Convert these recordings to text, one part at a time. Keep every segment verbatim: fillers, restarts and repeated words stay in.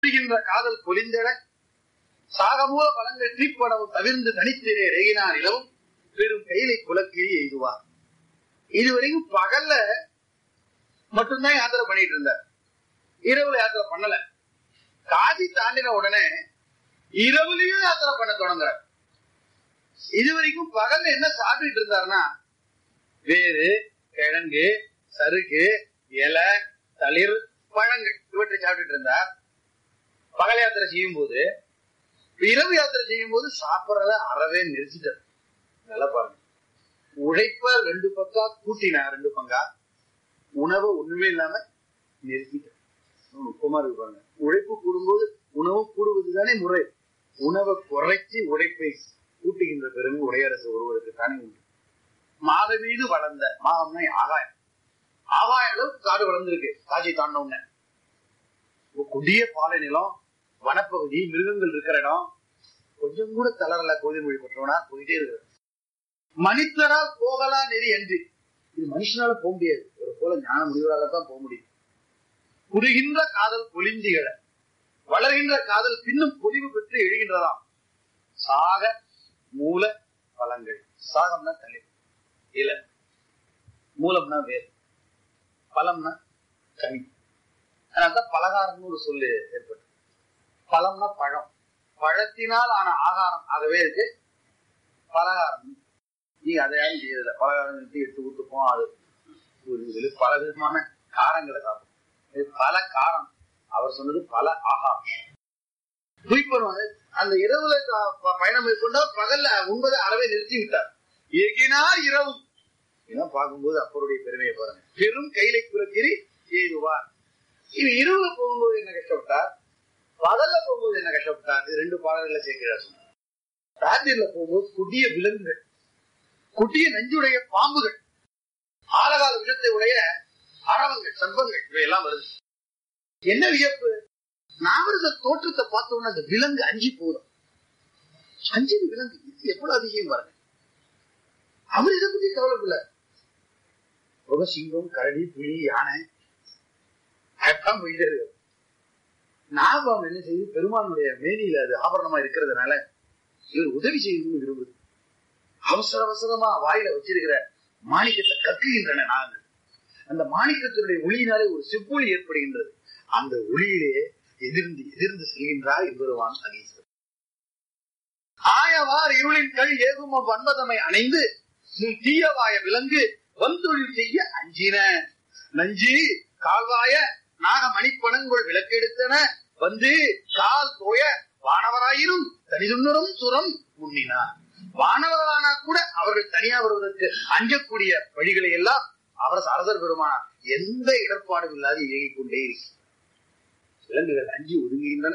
காதல் பொலிந்தட சாகமூல பலங்கள் தீப்படவும் தவிர்ந்து தனித்திரே ரேகினான் இலவும் பெரும் கையிலை குலக்கிரி எய்துவார். இதுவரைக்கும் பகல்ல மட்டும்தான் யாத்திரை பண்ணிட்டு இருந்தார், இரவுல யாத்திரை பண்ணல. காசி தாண்டின உடனே இரவுலயும் யாத்திரை பண்ண தொடங்குறார். இதுவரைக்கும் பகல்ல என்ன சாப்பிட்டு இருந்தாருன்னா வேறு, கிழங்கு, சருக்கு, இலை, தளிர், பழங்கள் இவற்றை சாப்பிட்டு இருந்தார். பகல் யாத்திரை செய்யும் போது, இரவு யாத்திரை செய்யும் போது சாப்பிடறத அறவே நிறுத்திட்டார். நல்லா பாருங்க, உழைப்ப ரெண்டு பக்கா கூட்டினா ரெண்டு பங்கா, உணவை ஒண்ணுமே இல்லாம நிறுத்திட்டார். நுட்பமா இருக்கு பாருங்க. உழைப்பு கூடும்போது உணவு கூடுவதுதானே முறை. உணவை குறைச்சி உழைப்பை கூட்டுகின்ற பெருமை உடையரசு ஒருவருக்கு தானே உண்டு. மாத மீது வளர்ந்த, மாதம்னா ஆகாயம், ஆகாய அளவுக்கு காடு வளர்ந்துருக்கு காட்சி தாண்டவுன்னு. கொடிய பாலை நிலம், வனப்பகுதி, மிருகங்கள் இருக்கிற இடம், கொஞ்சம் கூட தளரல. கோயில் மொழி பெற்றவனா போயிட்டே இருக்கிற மனிதரால் போகலாம் நெறி என்று. இது மனுஷனால போக முடியாது, ஒரு போல ஞான முடிவரால தான் போக முடியும். புரிகின்ற காதல் பொலிந்திகள, வளர்கின்ற காதல் பின்னும் பொலிவு பெற்று எழுகின்றதாம். சாக மூல பலங்கள். சாகம்னா தலை, இல, மூலம்னா வேர், பழம்னா கனி. அதனால்தான் பலகாரம்னு ஒரு சொல்லு ஏற்பட்டு. பழம்னா பழம், பழத்தினால் ஆன ஆகாரம், ஆகவே இருக்கு பலகாரம். நீ அதை யாரும் செய்யறதில்ல. பலகாரம் எடுத்து ஊத்துப்போம், அது பல விதமான காரங்களை சாப்பிடும். பல காரம், அவர் சொன்னது பல ஆகாரம். குறிப்பது அந்த இரவுல பயணம் மேற்கொண்டா பகல்ல உண்பதை அறவே நிறுத்தி விட்டார். எகினார் இரவும் பார்க்கும்போது அப்பருடைய பெருமையை பாருங்க. பெரும் கைலை குலக்கிரி எய்துவார். இவர் இரவுல போகும்போது என்ன கஷ்டப்பட்டார், பகல்ல போகும்போது என்ன கஷ்டப்பட்டார். இது ரெண்டு பாடல்களை சேர்க்கிறார். ராத்திரில போகும்போது கொடிய விலங்குகள், கொடிய நஞ்சுடைய பாம்புகள், ஆலகால விஷத்தை உடைய அரவங்கள், சர்ப்பங்கள் இவையெல்லாம் வருது. என்ன வியப்பு, நாமரத தோற்றத்தை பார்த்தோம்னா அந்த விலங்கு அஞ்சு போதும். அஞ்சு விலங்கு எவ்வளவு அதிகம் பாருங்க. அவர் இதை பத்தி கவலைப்படல. சிங்கம், கரடி, புலி, யானை அதான் போயிட்டே இருக்கு. நாகம் என்ன செய்யுது, பெருமானுடைய மேனியில அது ஆபரணமா இருக்கிறதுனால இவர் உதவி செய்யணும்னு விரும்புது. அவசர அவசரமா வாயில வச்சிருக்கிற மாணிக்கத்தை கக்குகின்றன நாங்கள். அந்த மாணிக்கத்தினுடைய ஒளியினாலே ஒரு செவ்வொளி ஏற்படுகின்றது. அந்த ஒளியிலே எதிர்ந்து எதிர்ந்து செல்கின்றார் என்பதுவான் அகீசர். ஆயவார் இருளின் கல் ஏகும் வன்பதமை அணைந்து தீயவாய விலங்கு வந்தொழில் செய்ய அஞ்சின. நஞ்சி கால்வாய நாக மணிப்பணங்கொள் விளக்கெடுத்தன வந்து கால் தோய வானவராயிரும் தனிதுன்னரும் சுரம் முன்னினார். வானவர்களானா கூட அவர்கள் தனியா வருவதற்கு அஞ்சக்கூடிய வழிகளை எல்லாம் அவர் அரசர் பெருமானார் எந்த இடர்பாடும் இல்லாது இயங்கிக் கொண்டே இருக்கிறார். விலங்குகள் அஞ்சி ஒதுங்குகின்றன.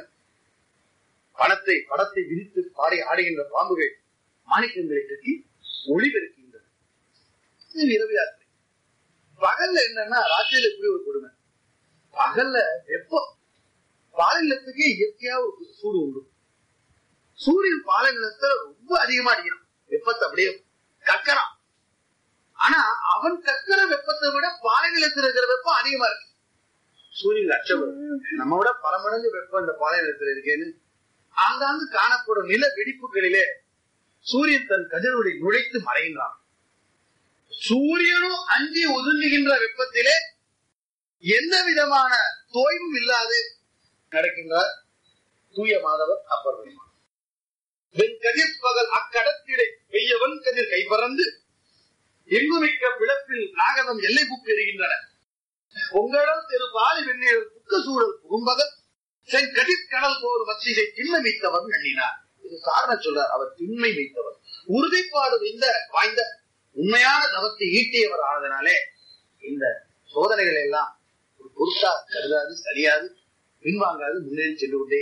பணத்தை படத்தை விரித்து பாடி ஆடுகின்ற பாம்புகள் மாணிக்கங்களை கட்டி ஒளி பெருக்கின்றன. இது இரவு யாத்திரை. பகல்ல என்னன்னா, ராத்திரியில எப்படி ஒரு கொடுமை, பகல்ல வெப்பம். பாலைநிலத்துக்கு இயற்கையா ஒரு சூடு உண்டு. சூரியன் பாலைநிலத்துல ரொம்ப அதிகமா அடிக்கிறான், வெப்பத்தை அப்படியே கக்கறான். ஆனா அவன் கக்கிற வெப்பத்தை விட பாலைநிலத்தில் இருக்கிற வெப்பம் அதிகமா இருக்கு. சூரியன் அச்சம், நம்ம விட பல மடங்கு வெப்பம் இந்த பாலைநிலத்தில் இருக்கேன்னு ஆங்காங்கு காணப்படும் நில வெடிப்புகளிலே சூரியன் தன் கதிரொளி நுழைத்து மறைகின்றான். சூரியனும் அஞ்சி ஒதுங்குகின்ற வெப்பத்திலே எந்த விதமான தோய்வும் இல்லாது நடக்கின்றார் தூய மாதவர் அப்பர் பெருமான். வெண் கதிர் பகல் அக்கடத்திடை வெய்யவன் கதிர் கைபறந்து எங்குமிக்க பிளப்பில் நாகதம் எல்லை புக்கு எறிகின்றன. உங்களிடம் தெரு பாலி வெந்நீர் புக்க சூழல் புகும்பகல் செங்கதிர் கடல் போர் வச்சிகை திண்மை வைத்தவர் எண்ணினார். இது காரணம் சொல்றார். அவர் திண்மை வைத்தவர், உறுதிப்பாடு இந்த வாய்ந்த உண்மையான தவத்தை ஈட்டியவர் ஆனதுனாலே இந்த சோதனைகள் எல்லாம் ஒரு பொருட்டா கருதாது, சரியாது, பின்வாங்காது, முன்னேறி சென்று கொண்டே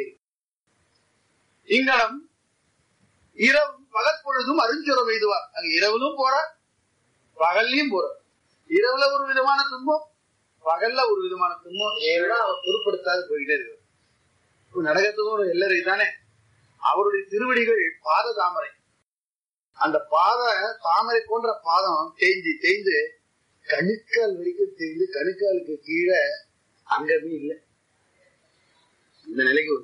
இங்கனம் இரவும் பகற்பொழுதும் அருஞ்சுரம் எய்துவார். அங்க இரவிலும் போறார், பகல்லையும் போறார். இரவுல ஒரு விதமான துன்பம், பகல்ல ஒரு விதமான துன்பம். ஏன்னா அவர் பொருட்படுத்தாது போயிட்டே இருக்கு. நடக்கிறதுக்கும் ஒரு எல்லை தானே. அவருடைய திருவடிகள் பாத தாமரை, அந்த பாத தாமரை போன்ற பாதம் தேய்ந்து தேய்ந்து கணுக்கால் வரைக்கும் தேய்ந்து கணுக்காலுக்கு கீழே அங்கமே இல்லை. இந்த நிலைக்கு